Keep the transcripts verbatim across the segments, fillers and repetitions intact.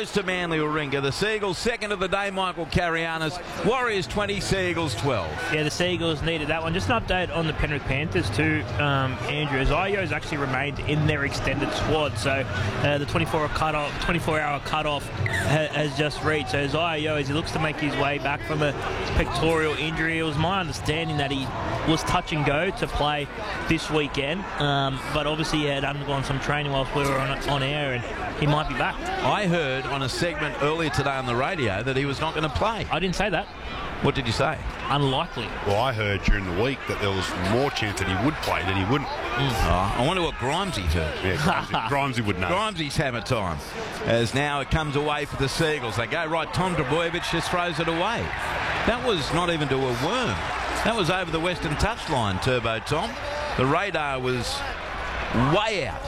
goes to Manly Warringah. The Seagulls second of the day, Michael Carianis. Warriors twenty, Seagulls twelve. Yeah, the Seagulls needed that one. Just an update on the Penrith Panthers too, um, Andrew. As Io's actually remained in their extended squad, so uh, the twenty-four hour cut-off, twenty-four hour cut-off ha has just reached. So as Io, as he looks to make his way back from a pectoral injury, it was my understanding that he was touch and go to play this weekend, um, but obviously he had undergone some training whilst we were on, on air, and he might be back. I heard on a segment earlier today on the radio that he was not going to play. I didn't say that. What did you say? Unlikely. Well, I heard during the week that there was more chance that he would play than he wouldn't. Mm. Oh, I wonder what Grimesy heard. Yeah, Grimesy, Grimesy would know. Grimesy's hammer time. As now it comes away for the Seagulls. They go right. Tom Trbojevic just throws it away. That was not even to a worm. That was over the western touchline, Turbo Tom. The radar was way out.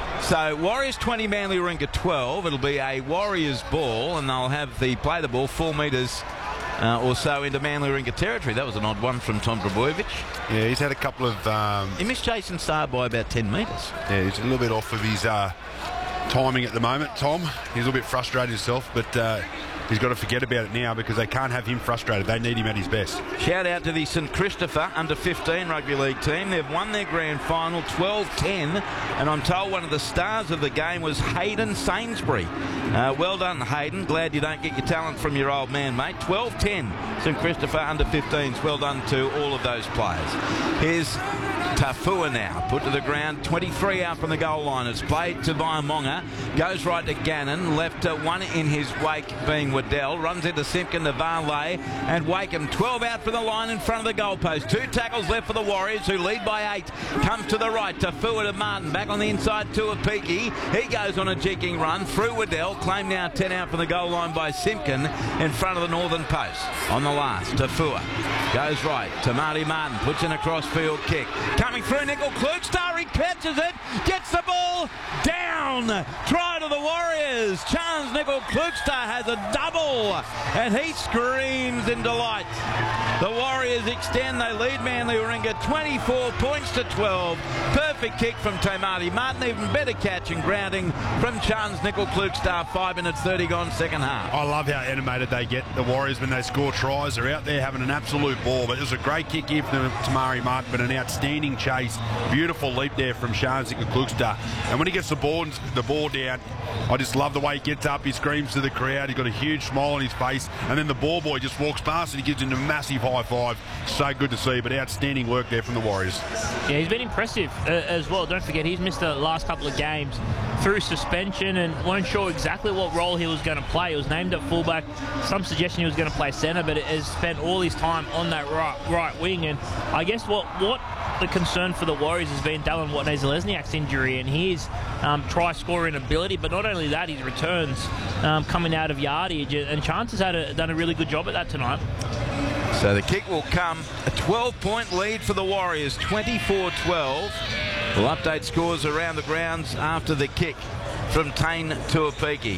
So Warriors twenty, Manly Warringah twelve. It'll be a Warriors ball, and they'll have the play the ball four metres uh, or so into Manly Warringah territory. That was an odd one from Tom Trbojevic. Yeah, he's had a couple of... Um, he missed Jason Starr by about ten metres. Yeah, he's a little bit off of his uh, timing at the moment, Tom. He's a little bit frustrated himself, but... Uh, he's got to forget about it now because they can't have him frustrated. They need him at his best. Shout out to the St Christopher under fifteen rugby league team. They've won their grand final twelve ten, and I'm told one of the stars of the game was Hayden Sainsbury. Uh, well done, Hayden. Glad you don't get your talent from your old man, mate. twelve ten, St Christopher under fifteens. Well done to all of those players. Here's Tafua now, put to the ground, twenty-three out from the goal line. It's played to Vaiamonga, goes right to Gannon, left uh, one in his wake being Waddell, runs into Simpkin to Varley and Wakeham. twelve out from the line in front of the goalpost. Two tackles left for the Warriors, who lead by eight. Comes to the right, Tafua to Martin, back on the inside to Apiki. He goes on a jigging run through Waddell, claimed now ten out from the goal line by Simpkin in front of the northern post. On the last, Tafua goes right to Marty Martin, puts in a cross-field kick. Coming through, Nickel Klugstar, he catches it, gets the ball down. Try to the Warriors. Chance Nickel Klugstar has a double, and he screams in delight. The Warriors extend, they lead Manly Warringah twenty-four points to twelve. Perfect kick from Tomati Martin, even better catch and grounding from Chance Nickel Klugstar. Five minutes thirty gone, second half. I love how animated they get, the Warriors, when they score tries. They're out there having an absolute ball, but it was a great kick here from Tamari Martin, but an outstanding chase. Beautiful leap there from Chance Nickel Klugstar. And when he gets the ball, the ball down, I just love the way he gets up, he screams to the crowd, he's got a huge smile on his face, and then the ball boy just walks past and he gives him a massive high five. So good to see, but outstanding work there from the Warriors. Yeah, he's been impressive uh, as well. Don't forget, he's missed the last couple of games through suspension and weren't sure exactly what role he was going to play. He was named at fullback, some suggestion he was going to play centre, but has spent all his time on that right, right wing. And I guess what, what the concern for the Warriors has been Dallin Watene-Zelezniak's injury and his um, try-scoring ability, but not only that, his returns um, coming out of yardage, and Chance has had a, done a really good job at that tonight. So the kick will come, a twelve point lead for the Warriors, twenty-four twelve. We'll update scores around the grounds after the kick from Tane Tuapiki.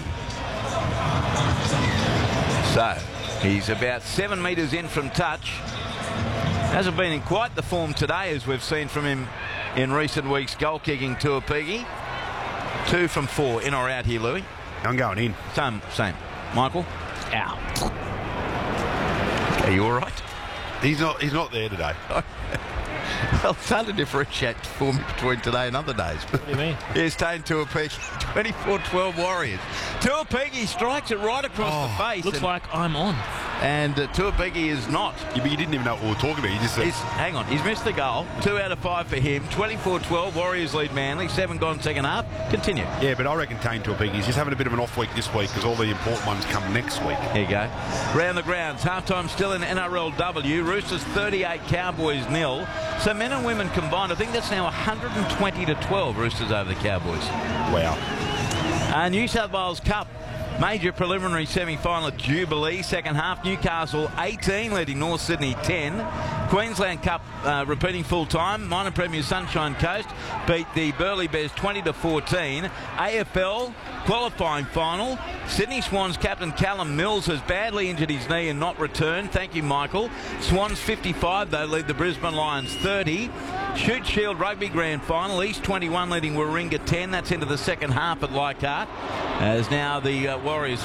So he's about seven metres in from touch. Hasn't been in quite the form today as we've seen from him in recent weeks. Goal kicking Tuapiki. Two from four, in or out here, Louis? I'm going in. Same, same. Michael? Out. Are you all right? He's not. He's not there today. Well, it's hard to differentiate for me between today and other days. What do you mean? Here's Tane Tuapiki, twenty-four twelve Warriors. Tuapiki strikes it right across Oh, the face. Looks and, like I'm on. And uh, Tuapiki is not. Yeah, but you didn't even know what we were talking about. You just said, He's, hang on, he's missed the goal. Two out of five for him. twenty-four twelve, Warriors lead Manly. Seven gone second half. Continue. yeah, but I reckon Tane Tuapiki, he's just having a bit of an off week this week because all the important ones come next week. Here you go. Round the grounds. Halftime still in N R L W. Roosters thirty-eight, Cowboys nil. So men and women combined, I think that's now one hundred twenty to twelve Roosters over the Cowboys. Wow. Uh, New South Wales Cup. Major preliminary semi-final at Jubilee. Second half, Newcastle eighteen, leading North Sydney ten. Queensland Cup uh, repeating full time. Minor Premier Sunshine Coast beat the Burleigh Bears twenty to fourteen. A F L qualifying final. Sydney Swans captain Callum Mills has badly injured his knee and not returned. Thank you, Michael. Swans fifty-five, though, lead the Brisbane Lions thirty. Shute Shield Rugby Grand Final. East twenty-one leading Warringah ten. That's into the second half at Leichhardt. As now the uh, Warriors